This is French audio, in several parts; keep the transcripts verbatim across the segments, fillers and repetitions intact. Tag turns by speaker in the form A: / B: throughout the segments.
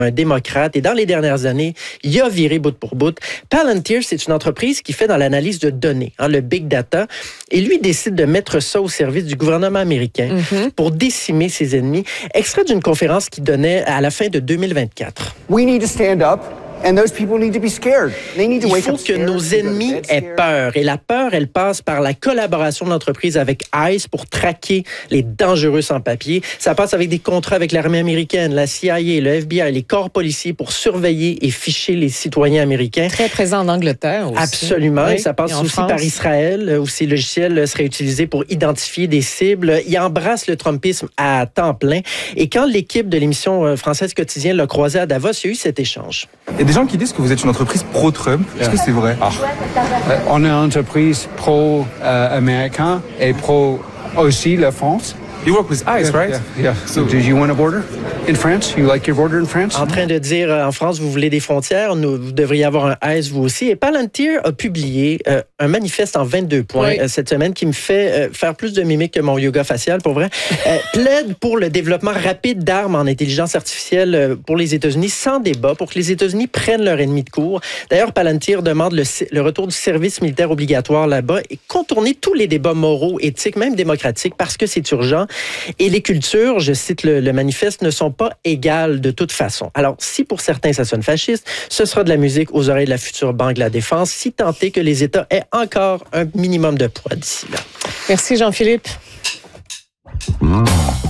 A: un démocrate et dans les dernières années, il a viré bout pour bout. Palantir, c'est une entreprise qui fait dans l'analyse de données, hein, le big data, et lui décide de mettre ça au service du gouvernement américain mm-hmm. pour décimer ses ennemis. Extrait d'une conférence qu'il donnait à la fin de deux mille vingt-quatre.
B: We need to stand up. And those people need to be scared. They need to
A: Il
B: wake
A: faut
B: up
A: que nos ennemis aient peur. Et la peur, elle passe par la collaboration de l'entreprise avec ICE pour traquer les dangereux sans-papiers. Ça passe avec des contrats avec l'armée américaine, la C I A, le F B I, les corps policiers pour surveiller et ficher les citoyens américains.
C: Très présent en Angleterre aussi.
A: Absolument.
C: Oui,
A: et ça passe
C: et
A: aussi
C: France.
A: par Israël, où ces logiciels seraient utilisés pour identifier des cibles. Il embrasse le trumpisme à temps plein. Et quand l'équipe de l'émission française Quotidien l'a croisé à Davos, il y a eu cet échange.
D: Il y a des gens qui disent que vous êtes une entreprise pro-Trump. Est-ce que c'est vrai?
E: Ah. On est une entreprise pro-américain et pro aussi la France.
D: You work with ICE, right?
E: Yeah. yeah. So, did you want a border in France? You like your border in France?
A: En train de dire, en France, vous voulez des frontières, nous, vous devriez avoir un ICE, vous aussi. Et Palantir a publié euh, un manifeste en vingt-deux points oui. euh, cette semaine qui me fait euh, faire plus de mimiques que mon yoga facial, pour vrai. Euh, plaide pour le développement rapide d'armes en intelligence artificielle euh, pour les États-Unis, sans débat, pour que les États-Unis prennent leur ennemi de court. D'ailleurs, Palantir demande le, le retour du service militaire obligatoire là-bas et contourner tous les débats moraux, éthiques, même démocratiques, parce que c'est urgent. Et les cultures, je cite le, le manifeste, ne sont pas égales de toute façon. Alors, si pour certains ça sonne fasciste, ce sera de la musique aux oreilles de la future Banque de la Défense, si tant est que les États aient encore un minimum de poids d'ici là.
C: Merci Jean-Philippe. Mmh.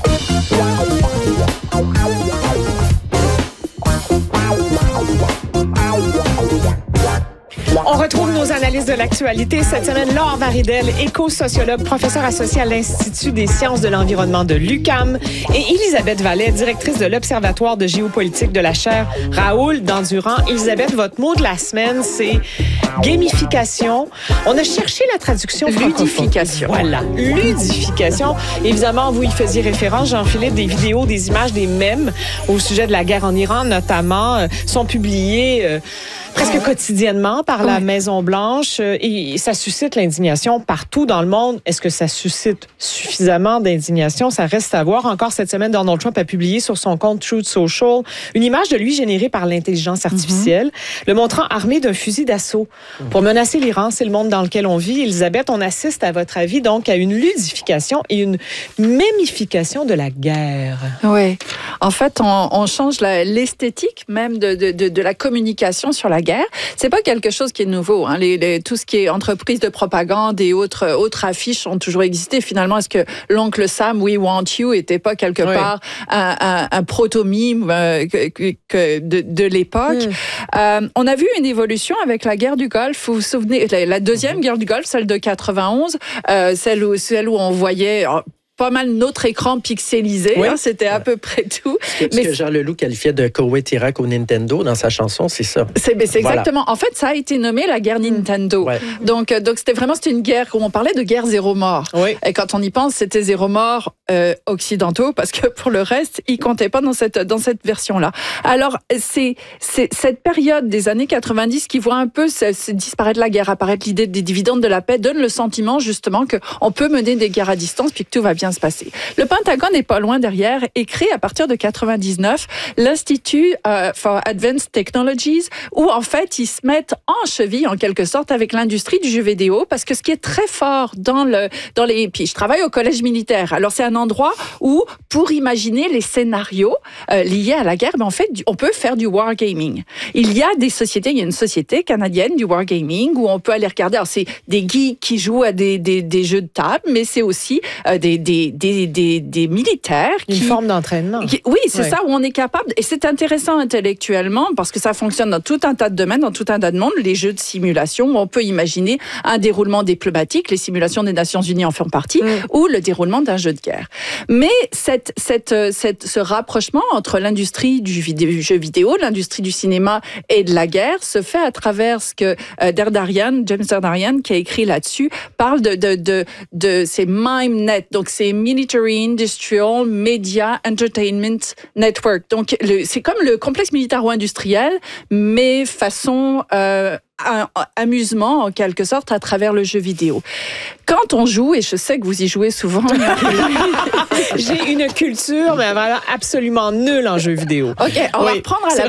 C: On retrouve nos analyses de l'actualité. Cette semaine, Laure Varidel, éco-sociologue, professeure associée à l'Institut des sciences de l'environnement de l'U Q A M, et Elisabeth Vallet, directrice de l'Observatoire de géopolitique de la chaire Raoul d'Endurant. Elisabeth, votre mot de la semaine, c'est gamification. On a cherché la traduction
F: ludification.
C: Voilà, ludification. Évidemment, vous y faisiez référence, Jean-Philippe, des vidéos, des images, des mèmes au sujet de la guerre en Iran, notamment, euh, sont publiées euh, presque quotidiennement par la Maison-Blanche et ça suscite l'indignation partout dans le monde. Est-ce que ça suscite suffisamment d'indignation? Ça reste à voir. Encore cette semaine, Donald Trump a publié sur son compte Truth Social une image de lui générée par l'intelligence artificielle, mm-hmm. le montrant armé d'un fusil d'assaut pour menacer l'Iran. C'est le monde dans lequel on vit. Elisabeth, on assiste, à votre avis, donc à une ludification et une mémification de la guerre.
F: Oui. En fait, on, on change la, l'esthétique même de, de, de, de la communication sur la guerre. C'est pas quelque chose qui est nouveau. Hein. Les, les, tout ce qui est entreprise de propagande et autres, autres affiches ont toujours existé. Finalement, est-ce que l'oncle Sam, We Want You, était pas quelque oui. part un, un, un proto-mime euh, que, que de, de l'époque? Mm. Euh, on a vu une évolution avec la guerre du Golfe. Vous vous souvenez, la, la deuxième mm-hmm. guerre du Golfe, celle de quatre-vingt-onze, euh, celle, où, celle où on voyait... Alors, pas mal notre écran pixelisé, oui. hein, c'était à peu près tout.
A: Ce que, mais ce que Jean Leloup qualifiait de Koweït Irak au Nintendo dans sa chanson, c'est ça.
F: C'est, c'est exactement. Voilà. En fait, ça a été nommé la guerre Nintendo. Ouais. Donc, donc c'était vraiment c'était une guerre où on parlait de guerre zéro mort. Oui. Et quand on y pense, c'était zéro mort euh, occidentaux parce que pour le reste, ils comptaient pas dans cette dans cette version-là. Alors, c'est c'est cette période des années quatre-vingt-dix qui voit un peu c'est, c'est disparaître la guerre, apparaître l'idée des dividendes de la paix, donne le sentiment justement que on peut mener des guerres à distance puis que tout va bien se passer. Le Pentagone n'est pas loin derrière et crée à partir de quatre-vingt-dix-neuf l'Institut uh, for Advanced Technologies où en fait ils se mettent en cheville en quelque sorte avec l'industrie du jeu vidéo parce que ce qui est très fort dans le dans les puis je travaille au collège militaire. Alors c'est un endroit où pour imaginer les scénarios euh, liés à la guerre, ben en fait on peut faire du wargaming. Il y a des sociétés, il y a une société canadienne du wargaming où on peut aller regarder. Alors c'est des geeks qui jouent à des des, des jeux de table, mais c'est aussi euh, des des Des, des, des militaires.
C: Une
F: qui,
C: forme d'entraînement.
F: Qui, oui, c'est ouais. ça, où on est capable, et c'est intéressant intellectuellement, parce que ça fonctionne dans tout un tas de domaines, dans tout un tas de monde, les jeux de simulation, où on peut imaginer un déroulement diplomatique, les simulations des Nations Unies en font partie, mm. ou le déroulement d'un jeu de guerre. Mais cette, cette, cette, ce rapprochement entre l'industrie du, vidéo, du jeu vidéo, l'industrie du cinéma et de la guerre se fait à travers ce que euh, Derdarian, James Derdarian, qui a écrit là-dessus, parle de, de, de, de ces MIME-net, donc c'est Military Industrial Media Entertainment Network. Donc, le, c'est comme le complexe militaro-industriel, mais façon euh, un, un amusement, en quelque sorte, à travers le jeu vidéo. Quand on joue, et je sais que vous y jouez souvent...
C: J'ai une culture, mais voilà, absolument nulle en jeu vidéo.
F: OK, on oui. va reprendre à la